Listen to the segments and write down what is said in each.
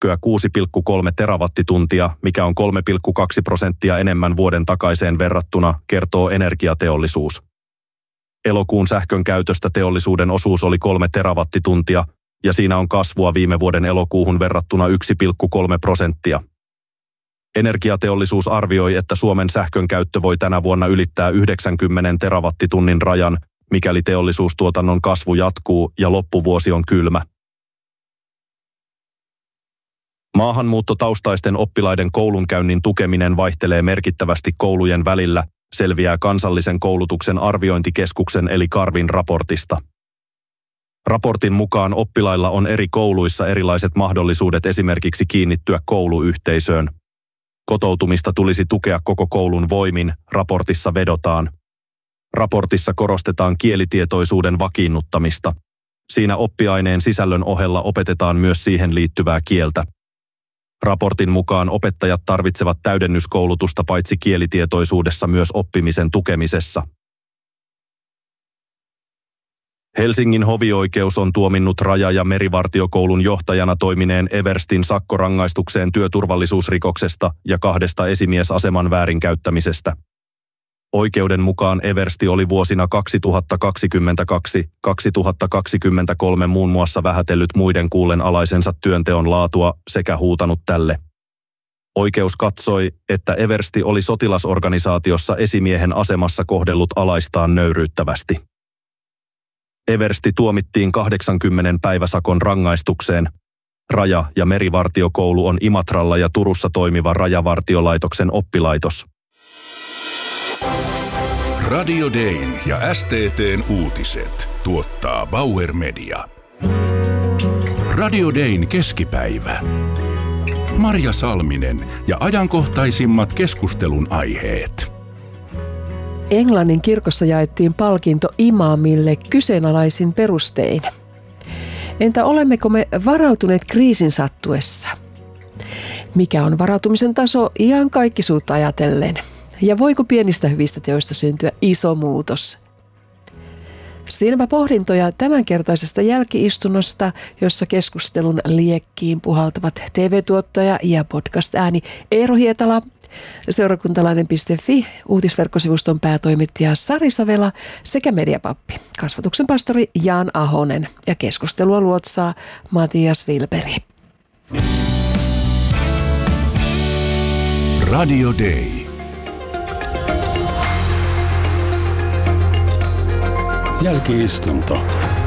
sähköä 6,3 terawattituntia, mikä on 3,2% enemmän vuoden takaiseen verrattuna, kertoo energiateollisuus. Elokuun sähkön käytöstä teollisuuden osuus oli 3 terawattituntia, ja siinä on kasvua viime vuoden elokuuhun verrattuna 1,3%. Energiateollisuus arvioi, että Suomen sähkön käyttö voi tänä vuonna ylittää 90 terawattitunnin rajan, mikäli teollisuustuotannon kasvu jatkuu ja loppuvuosi on kylmä. Maahanmuuttotaustaisten oppilaiden koulunkäynnin tukeminen vaihtelee merkittävästi koulujen välillä, selviää Kansallisen koulutuksen arviointikeskuksen eli Karvin raportista. Raportin mukaan oppilailla on eri kouluissa erilaiset mahdollisuudet esimerkiksi kiinnittyä kouluyhteisöön. Kotoutumista tulisi tukea koko koulun voimin, raportissa vedotaan. Raportissa korostetaan kielitietoisuuden vakiinnuttamista. Siinä oppiaineen sisällön ohella opetetaan myös siihen liittyvää kieltä. Raportin mukaan opettajat tarvitsevat täydennyskoulutusta paitsi kielitietoisuudessa myös oppimisen tukemisessa. Helsingin hovioikeus on tuominnut Raja- ja merivartiokoulun johtajana toimineen Everstin sakkorangaistukseen työturvallisuusrikoksesta ja 2 esimiesaseman väärinkäyttämisestä. Oikeuden mukaan Eversti oli vuosina 2022-2023 muun muassa vähätellyt muiden kuullenalaisensa työnteon laatua sekä huutanut tälle. Oikeus katsoi, että Eversti oli sotilasorganisaatiossa esimiehen asemassa kohdellut alaistaan nöyryyttävästi. Eversti tuomittiin 80 päiväsakon rangaistukseen. Raja- ja merivartiokoulu on Imatralla ja Turussa toimiva Rajavartiolaitoksen oppilaitos. Radio Dayn ja STT:n uutiset tuottaa Bauer Media. Radio Dayn keskipäivä. Marja Salminen ja ajankohtaisimmat keskustelun aiheet. Englannin kirkossa jaettiin palkinto imaamille kyseenalaisin perustein. Entä olemmeko me varautuneet kriisin sattuessa? Mikä on varautumisen taso iankaikkisuutta ajatellen? Ja voiko pienistä hyvistä teoista syntyä iso muutos? Siinäpä pohdintoja tämänkertaisesta jälki-istunnosta, jossa keskustelun liekkiin puhaltavat TV-tuottaja ja podcast-ääni Eero Hietala, seurakuntalainen.fi, uutisverkkosivuston päätoimittaja Sari Savela sekä mediapappi, kasvatuksen pastori Jan Ahonen ja keskustelua luotsaa Matias Wilberi. Radio Day. Jälki-istunto.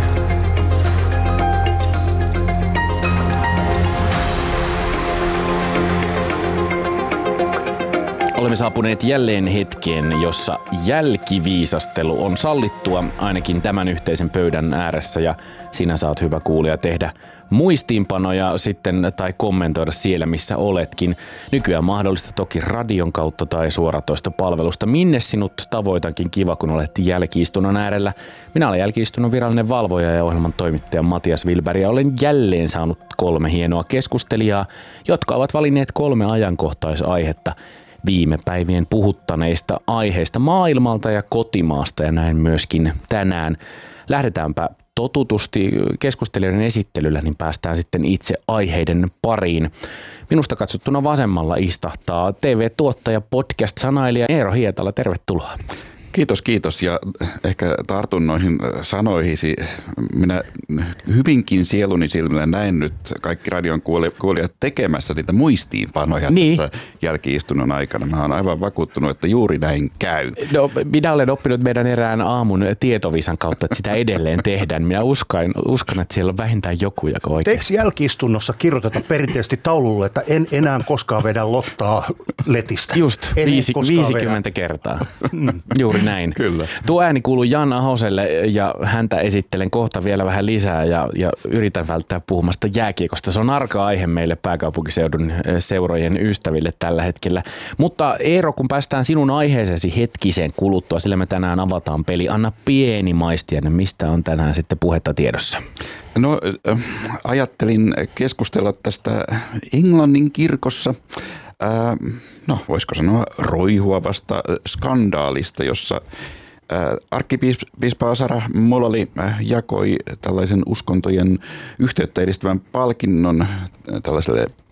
Olemme saapuneet jälleen hetkeen, jossa jälkiviisastelu on sallittua ainakin tämän yhteisen pöydän ääressä ja sinä saat hyvä kuulija tehdä muistiinpanoja sitten tai kommentoida siellä missä oletkin. Nykyään mahdollista toki radion kautta tai suoratoistopalvelusta. Minne sinut tavoitankin, kiva kun olet jälki-istunnon äärellä. Minä olen jälki-istunnon virallinen valvoja ja ohjelman toimittaja Matias Wilberi ja olen jälleen saanut 3 hienoa keskustelijaa, jotka ovat valinneet 3 ajankohtaisaihetta viime päivien puhuttaneista aiheista maailmalta ja kotimaasta ja näin myöskin tänään. Lähdetäänpä totutusti keskustelijoiden esittelyllä, niin päästään sitten itse aiheiden pariin. Minusta katsottuna vasemmalla istahtaa TV-tuottaja, podcast-sanailija Eero Hietala. Tervetuloa. Kiitos ja ehkä tartun noihin sanoihisi. Minä hyvinkin sieluni silmillä näen nyt kaikki radion kuulijat tekemässä niitä muistiinpanoja tässä jälki-istunnon aikana. Mä oon aivan vakuuttunut, että juuri näin käy. No, minä olen oppinut meidän erään aamun tietovisan kautta, että sitä edelleen tehdään. Minä uskon, että siellä on vähintään joku, joka oikeasti. Eikö jälki-istunnossa kirjoiteta perinteisesti taululle, että en enää koskaan vedä lottaa letistä? Just, 50 kertaa. Juuri näin. Kyllä. Tuo ääni kuuluu Jan Ahoselle ja häntä esittelen kohta vielä vähän lisää ja yritän välttää puhumasta jääkiekosta. Se on arka aihe meille pääkaupunkiseudun seurojen ystäville tällä hetkellä. Mutta Eero, kun päästään sinun aiheeseesi hetkiseen kuluttua, sillä me tänään avataan peli. Anna pieni maistiainen, mistä on tänään sitten puhetta tiedossa? No, ajattelin keskustella tästä Englannin kirkossa. Voisiko sanoa roihuavasta skandaalista, jossa Arkkipiispa Asara Molali jakoi tällaisen uskontojen yhteyttä edistävän palkinnon tällaiselle